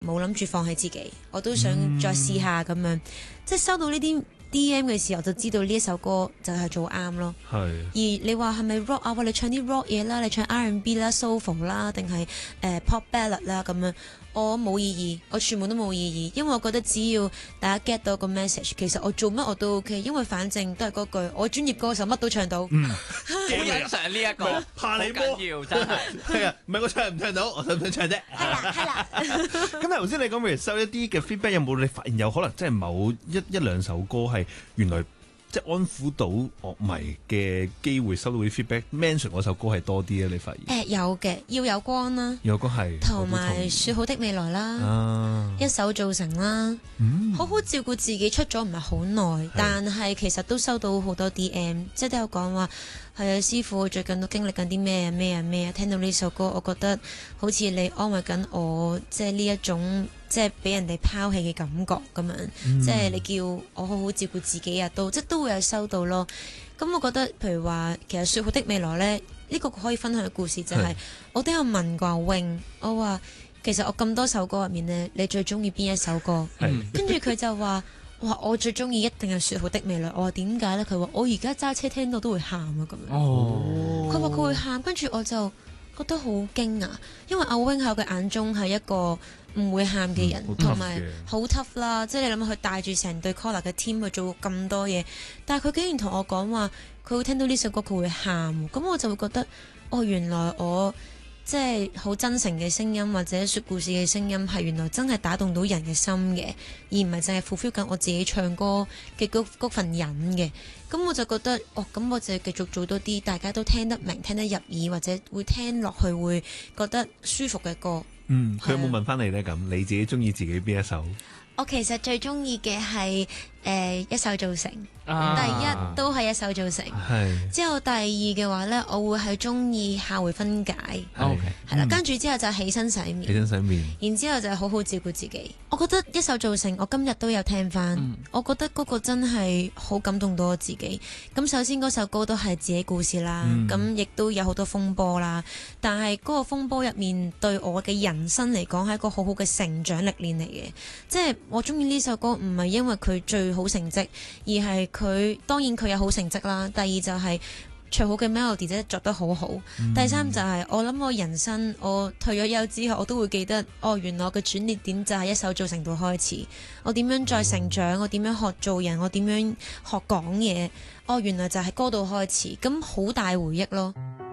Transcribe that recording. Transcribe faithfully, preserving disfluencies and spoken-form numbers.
冇諗住放棄自己，我都想再試下咁樣。嗯、即係收到呢啲 D M 嘅時候，就知道呢一首歌就係做啱咯。 係。 而你話係咪 rock 啊？話你唱啲 rock 嘢啦，你唱 R and B 啦、soul 啦，定係誒 pop ballad 啦咁樣。我冇意義，我全部都冇意義，因為我覺得只要大家 get 到個 message， 其實我做乜我都 OK， 因為反正都係嗰句，我專業歌手乜都唱到。 嗯，好欣賞呢一個， 怕你好緊要真係。 係啊，唔係我唱唔唱到，我想唔想唱啫？ 係啦係啦。 咁頭先你講譬如收一啲嘅 feedback，有冇你發現有可能真係某一一兩首歌係原來？即係安撫到樂迷嘅機會，收到啲 feedback，mention 嗰首歌係多啲啊！你發現？誒、 呃、有嘅，要有光啦， 有歌係， 同埋説好的未來啦， 啊、一手造成啦， 嗯、 好好照顧自己出咗唔係好耐，但係其實都收到好多 D M， 即係都有講話係啊，師傅最近都經歷緊啲咩啊咩啊咩啊，聽到呢首歌，我覺得好似你安慰緊我，即係呢一種。即係俾人哋拋棄嘅感覺咁樣，嗯、即係你叫我好好照顧自己啊，都即係都會有收到咯。咁我覺得，譬如話，其實説好的未來呢，呢、呢個可以分享嘅故事就係、是，是我都有問過阿 Wing，我話其實我咁多首歌入面呢，你最中意邊一首歌？跟住佢就話：哇，我最中意一定係説好的未來。我話點解呢？佢話我而家揸車聽到都會喊啊咁樣。哦，佢話佢會喊，跟住我就覺得好驚訝，因為阿 Wing 喺佢眼中係一個唔會喊嘅人，同埋好 tough 啦，即係你諗下佢帶住成隊 Collar 嘅 team 去做咁多嘢，但係佢竟然同我講話，佢會聽到呢首歌佢會喊，咁我就會覺得，哦，原來我即係好真誠嘅聲音或者説故事嘅聲音係原來真係打動到人嘅心嘅，而唔係淨係 fulfill 緊我自己唱歌嘅嗰嗰份癮嘅，咁我就覺得，哦，咁我就繼續做多啲大家都聽得明、聽得入耳或者會聽落去會覺得舒服嘅歌。 嗯，佢有冇問翻你呢？咁你自己中意自己邊一首？ 我其實最中意嘅係誒一手造成， 啊、 第一都係一手造成。係之後第二嘅話呢，我會係中意下回分解。 係係啦，跟住之後就起身洗面， 起身洗面， 然之後就好好照顧自己。我覺得一手造成，我今日都有聽翻，嗯、我覺得嗰個真係好感動到我自己。咁首先嗰首歌都係自己故事啦，咁亦、嗯、都有好多風波啦。但係嗰個風波入面對我嘅人生嚟講係一個好好嘅成長歷練嚟嘅，即係。我中意呢首歌唔係因為佢最好成績，而係佢當然佢有好成績啦。第二就係最好嘅 melody 即係作得好好。嗯、第三就係、是、我諗我人生我退咗休之後，我都會記得哦，原來我嘅轉捩點就係一手造成到開始。我點樣再成長？我點樣學做人？我點樣學講嘢？哦，原來就係歌度開始，咁好大回憶咯。